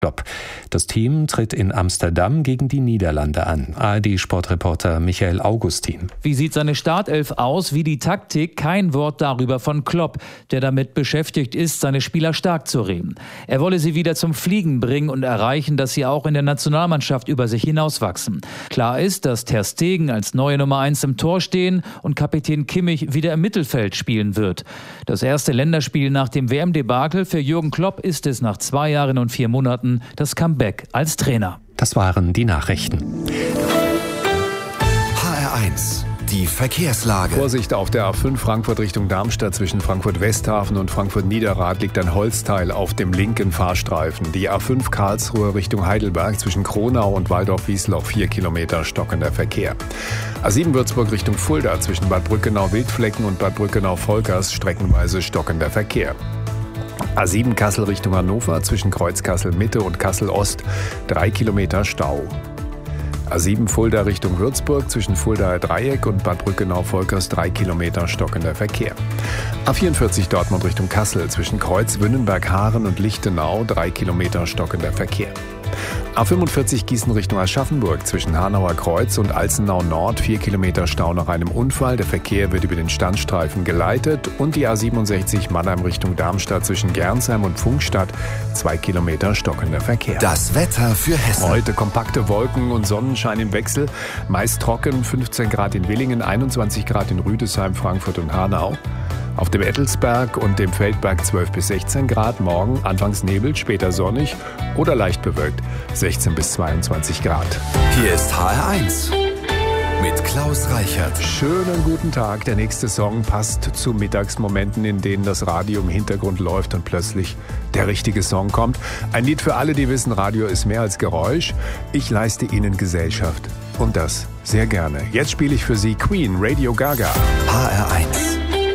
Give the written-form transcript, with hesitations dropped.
Klopp. Das Team tritt in Amsterdam gegen die Niederlande an. ARD-Sportreporter Michael Augustin. Wie sieht seine Startelf aus, wie die Taktik? Kein Wort darüber von Klopp, der damit beschäftigt ist, seine Spieler stark zu reden. Er wolle sie wieder zum Fliegen bringen und erreichen, dass sie auch in der Nationalmannschaft über sich hinauswachsen. Klar ist, dass Ter Stegen als neue Nummer 1 im Tor stehen und Kapitän Kimmich wieder im Mittelfeld spielen wird. Das erste Länderspiel nach dem WM-Debakel für Jürgen Klopp ist es nach 2 Jahren und 4 Monaten das Comeback als Trainer. Das waren die Nachrichten. HR1, die Verkehrslage. Vorsicht auf der A5 Frankfurt Richtung Darmstadt. Zwischen Frankfurt-Westhafen und Frankfurt-Niederrad liegt ein Holzteil auf dem linken Fahrstreifen. Die A5 Karlsruhe Richtung Heidelberg zwischen Kronau und Waldorf-Wiesloch 4 Kilometer stockender Verkehr. A7 Würzburg Richtung Fulda zwischen Bad Brückenau-Wildflecken und Bad Brückenau-Volkers streckenweise stockender Verkehr. A7 Kassel Richtung Hannover zwischen Kreuz Kassel-Mitte und Kassel-Ost 3 Kilometer Stau. A7 Fulda Richtung Würzburg zwischen Fuldaer Dreieck und Bad Brückenau-Volkers 3 Kilometer stockender Verkehr. A44 Dortmund Richtung Kassel zwischen Kreuz Wünnenberg-Haaren und Lichtenau 3 Kilometer stockender Verkehr. A45 Gießen Richtung Aschaffenburg zwischen Hanauer Kreuz und Alzenau Nord 4 Kilometer Stau nach einem Unfall. Der Verkehr wird über den Standstreifen geleitet. Und die A67 Mannheim Richtung Darmstadt zwischen Gernsheim und Pfungstadt 2 Kilometer stockender Verkehr. Das Wetter für Hessen. Heute kompakte Wolken und Sonnenschein im Wechsel. Meist trocken, 15 Grad in Willingen, 21 Grad in Rüdesheim, Frankfurt und Hanau. Auf dem Ettelsberg und dem Feldberg 12 bis 16 Grad. Morgen anfangs Nebel, später sonnig oder leicht bewölkt. 16 bis 22 Grad. Hier ist HR1 mit Klaus Reichert. Schönen guten Tag. Der nächste Song passt zu Mittagsmomenten, in denen das Radio im Hintergrund läuft und plötzlich der richtige Song kommt. Ein Lied für alle, die wissen, Radio ist mehr als Geräusch. Ich leiste Ihnen Gesellschaft. Und das sehr gerne. Jetzt spiele ich für Sie Queen, Radio Gaga. HR1.